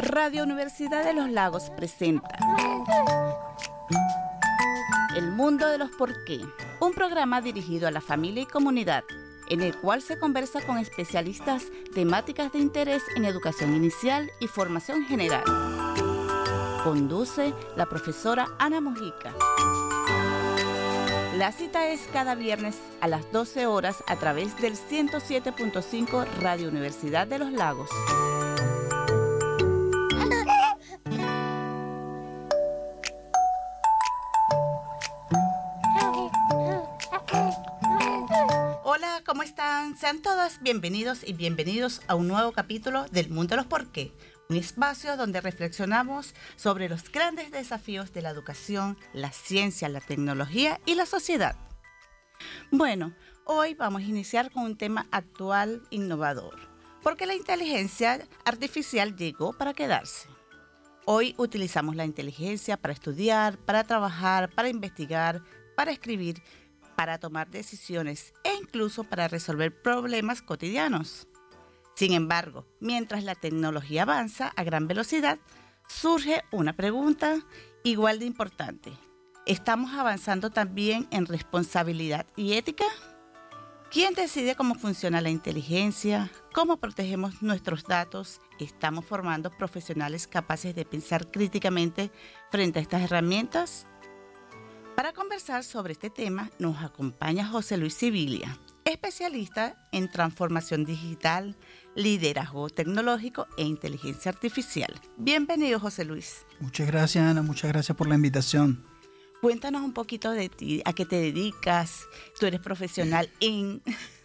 Radio Universidad de los Lagos presenta El Mundo de los Por qué, un programa dirigido a la familia y comunidad, en el cual se conversa con especialistas temáticas de interés en educación inicial y formación general. Conduce la profesora Ana Mojica. La cita es cada viernes a las 12 horas a través del 107.5 Radio Universidad de los Lagos. Hola, ¿cómo están? Sean todas bienvenidos y bienvenidos a un nuevo capítulo del Mundo de los Por qué, un espacio donde reflexionamos sobre los grandes desafíos de la educación, la ciencia, la tecnología y la sociedad. Bueno, hoy vamos a iniciar con un tema actual innovador, porque la inteligencia artificial llegó para quedarse. Hoy utilizamos la inteligencia para estudiar, para trabajar, para investigar, para escribir, para tomar decisiones e incluso para resolver problemas cotidianos. Sin embargo, mientras la tecnología avanza a gran velocidad, surge una pregunta igual de importante. ¿Estamos avanzando también en responsabilidad y ética? ¿Quién decide cómo funciona la inteligencia? ¿Cómo protegemos nuestros datos? ¿Estamos formando profesionales capaces de pensar críticamente frente a estas herramientas? Para conversar sobre este tema nos acompaña José Luis Sibilia, especialista en transformación digital, liderazgo tecnológico e inteligencia artificial. Bienvenido, José Luis. Muchas gracias, Ana. Muchas gracias por la invitación. Cuéntanos un poquito de ti, a qué te dedicas. Tú eres profesional en...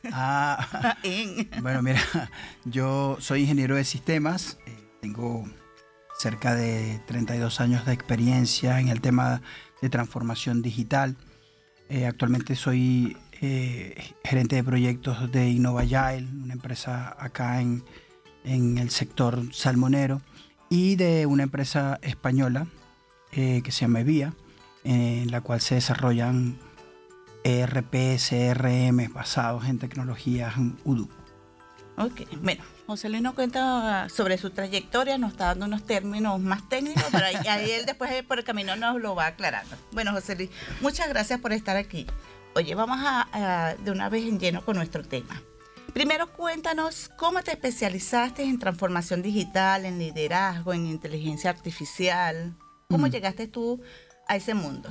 Bueno, mira, yo soy ingeniero de sistemas. Tengo cerca de 32 años de experiencia en el tema de transformación digital. Actualmente soy gerente de proyectos de InnovaAgile, una empresa acá en el sector salmonero, y de una empresa española que se llama Evia, en la cual se desarrollan ERP, CRM basados en tecnologías Odoo. Ok, bueno, José Luis nos cuenta sobre su trayectoria, nos está dando unos términos más técnicos, pero ahí él después por el camino nos lo va aclarando. Bueno, José Luis, muchas gracias por estar aquí. Oye, vamos a de una vez en lleno con nuestro tema. Primero cuéntanos cómo te especializaste en transformación digital, en liderazgo, en inteligencia artificial. ¿Cómo llegaste tú a ese mundo?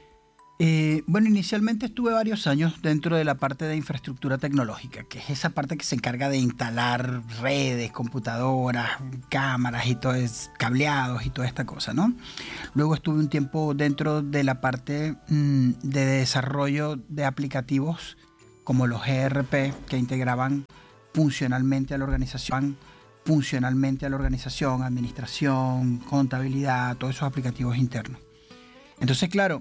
Bueno, inicialmente estuve varios años dentro de la parte de infraestructura tecnológica, que es esa parte que se encarga de instalar redes, computadoras, cámaras y todo cableados y toda esta cosa, ¿no? Luego estuve un tiempo dentro de la parte de desarrollo de aplicativos como los ERP, que integraban funcionalmente a la organización, administración, contabilidad, todos esos aplicativos internos. Entonces, claro,